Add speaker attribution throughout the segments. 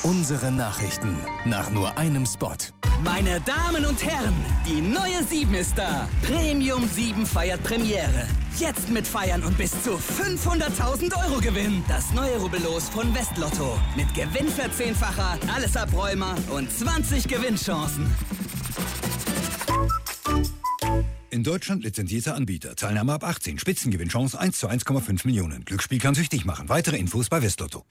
Speaker 1: Unsere Nachrichten nach nur einem Spot.
Speaker 2: Meine Damen und Herren, die neue 7 ist da. Premium 7 feiert Premiere. Jetzt mit Feiern und bis zu 500.000 € Gewinn. Das neue Rubbellos von Westlotto. Mit Gewinnverzehnfacher, alles Abräumer und 20 Gewinnchancen.
Speaker 3: In Deutschland lizenzierter Anbieter. Teilnahme ab 18. Spitzengewinnchance 1 zu 1,5 Millionen. Glücksspiel kann süchtig machen. Weitere Infos bei Westlotto.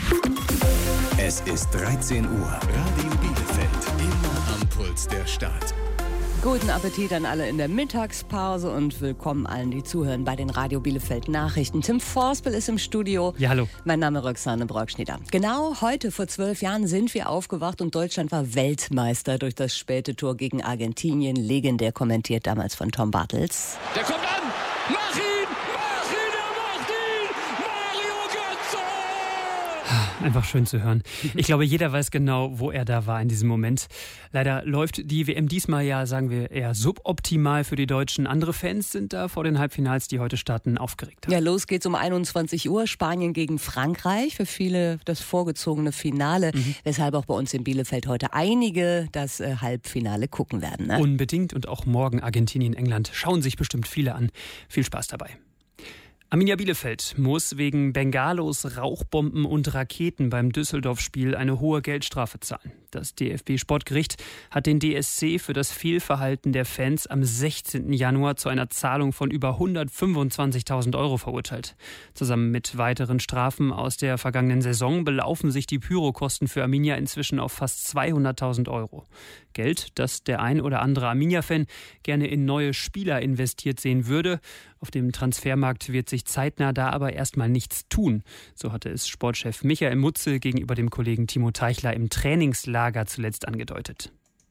Speaker 1: Es ist 13 Uhr. Radio Bielefeld. Immer am Puls der Stadt.
Speaker 4: Guten Appetit an alle in der Mittagspause und willkommen allen, die zuhören bei den Radio Bielefeld Nachrichten. Tim Forspel ist im Studio.
Speaker 5: Ja, hallo.
Speaker 4: Mein Name ist Roxane Brockschnieder. Genau heute vor 12 Jahren sind wir aufgewacht und Deutschland war Weltmeister durch das späte Tor gegen Argentinien. Legendär kommentiert damals von Tom Bartels.
Speaker 6: Der kommt an! Mach ihn! Er macht ihn! Mario Götze!
Speaker 5: Einfach schön zu hören. Ich glaube, jeder weiß genau, wo er da war in diesem Moment. Leider läuft die WM diesmal ja, sagen wir, eher suboptimal für die Deutschen. Andere Fans sind da vor den Halbfinals, die heute starten, aufgeregt.
Speaker 4: Ja, los geht's um 21 Uhr. Spanien gegen Frankreich. Für viele das vorgezogene Finale. Weshalb auch bei uns in Bielefeld heute einige das Halbfinale gucken werden. Ne?
Speaker 5: Unbedingt. Und auch morgen Argentinien, England. Schauen sich bestimmt viele an. Viel Spaß dabei. Arminia Bielefeld muss wegen Bengalos, Rauchbomben und Raketen beim Düsseldorf-Spiel eine hohe Geldstrafe zahlen. Das DFB-Sportgericht hat den DSC für das Fehlverhalten der Fans am 16. Januar zu einer Zahlung von über 125.000 € verurteilt. Zusammen mit weiteren Strafen aus der vergangenen Saison belaufen sich die Pyrokosten für Arminia inzwischen auf fast 200.000 €. Geld, das der ein oder andere Arminia-Fan gerne in neue Spieler investiert sehen würde. Auf dem Transfermarkt wird sich zeitnah da aber erstmal nichts tun. So hatte es Sportchef Michael Mutzel gegenüber dem Kollegen Timo Teichler im Trainingslager zuletzt angedeutet.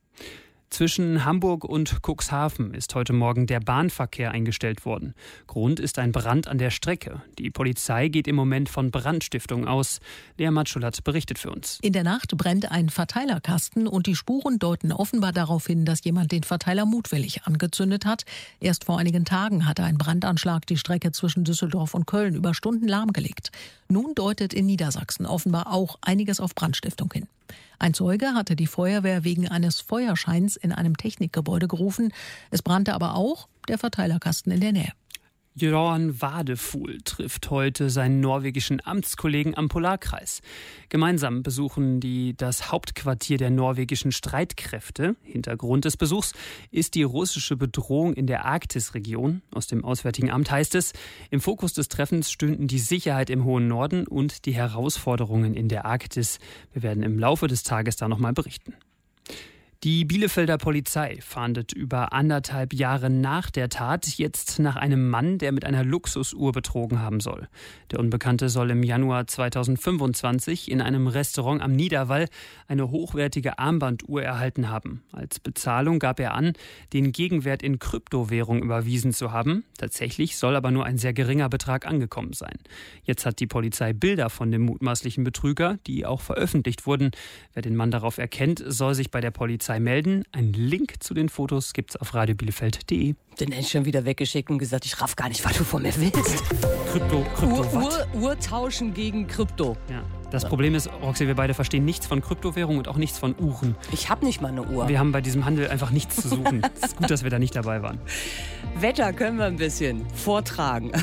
Speaker 5: Zwischen Hamburg und Cuxhaven ist heute Morgen der Bahnverkehr eingestellt worden. Grund ist ein Brand an der Strecke. Die Polizei geht im Moment von Brandstiftung aus. Lea Matschulat berichtet für uns.
Speaker 7: In der Nacht brennt ein Verteilerkasten und die Spuren deuten offenbar darauf hin, dass jemand den Verteiler mutwillig angezündet hat. Erst vor einigen Tagen hatte ein Brandanschlag die Strecke zwischen Düsseldorf und Köln über Stunden lahmgelegt. Nun deutet in Niedersachsen offenbar auch einiges auf Brandstiftung hin. Ein Zeuge hatte die Feuerwehr wegen eines Feuerscheins in einem Technikgebäude gerufen. Es brannte aber auch der Verteilerkasten in der Nähe.
Speaker 5: Jørgen Vadefugl trifft heute seinen norwegischen Amtskollegen am Polarkreis. Gemeinsam besuchen die das Hauptquartier der norwegischen Streitkräfte. Hintergrund des Besuchs ist die russische Bedrohung in der Arktisregion. Aus dem Auswärtigen Amt heißt es, im Fokus des Treffens stünden die Sicherheit im hohen Norden und die Herausforderungen in der Arktis. Wir werden im Laufe des Tages da nochmal berichten. Die Bielefelder Polizei fahndet über 1,5 Jahre nach der Tat jetzt nach einem Mann, der mit einer Luxusuhr betrogen haben soll. Der Unbekannte soll im Januar 2025 in einem Restaurant am Niederwall eine hochwertige Armbanduhr erhalten haben. Als Bezahlung gab er an, den Gegenwert in Kryptowährung überwiesen zu haben. Tatsächlich soll aber nur ein sehr geringer Betrag angekommen sein. Jetzt hat die Polizei Bilder von dem mutmaßlichen Betrüger, die auch veröffentlicht wurden. Wer den Mann darauf erkennt, soll sich bei der Polizei melden. Einen Link zu den Fotos gibt's auf radiobielefeld.de.
Speaker 4: Den hätte ich schon wieder weggeschickt und gesagt, ich raff gar nicht, was du von mir willst. Uhr tauschen gegen Krypto.
Speaker 5: Ja. Das Problem ist, Roxy, wir beide verstehen nichts von Kryptowährung und auch nichts von Uhren.
Speaker 4: Ich habe nicht mal eine Uhr.
Speaker 5: Wir haben bei diesem Handel einfach nichts zu suchen. Es ist gut, dass wir da nicht dabei waren.
Speaker 4: Wetter können wir ein bisschen vortragen.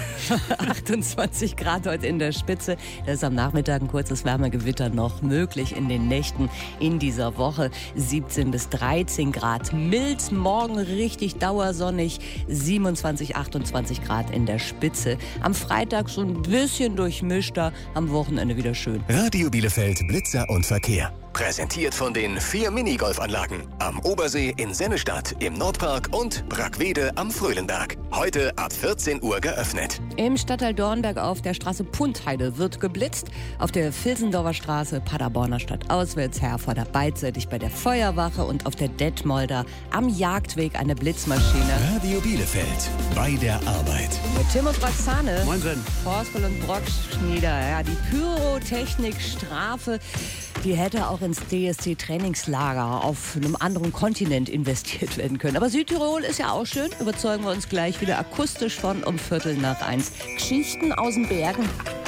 Speaker 4: 28 Grad heute in der Spitze. Da ist am Nachmittag ein kurzes Wärmegewitter noch möglich in den Nächten in dieser Woche. 17 bis 13 Grad mild, morgen richtig dauersonnig. 27, 28 Grad in der Spitze. Am Freitag so ein bisschen durchmischter, am Wochenende wieder schön.
Speaker 1: Radio Bielefeld Blitzer und Verkehr. Präsentiert von den 4 Minigolfanlagen am Obersee in Sennestadt, im Nordpark und Brackwede am Fröhlenberg. Heute ab 14 Uhr geöffnet.
Speaker 4: Im Stadtteil Dornberg auf der Straße Puntheide wird geblitzt. Auf der Vilsendorfer Straße Paderborner Stadt auswärts Herforder beidseitig bei der Feuerwache und auf der Detmolder am Jagdweg eine Blitzmaschine.
Speaker 1: Radio Bielefeld bei der Arbeit.
Speaker 4: Mit Tim und Roxane.
Speaker 5: Moinsen.
Speaker 4: Forspel und Brockschnieder. Ja, die Pyrotechnikstrafe, die hätte auch ins DSC-Trainingslager auf einem anderen Kontinent investiert werden können. Aber Südtirol ist ja auch schön. Überzeugen wir uns gleich wieder akustisch von um 1:15. Geschichten aus den Bergen.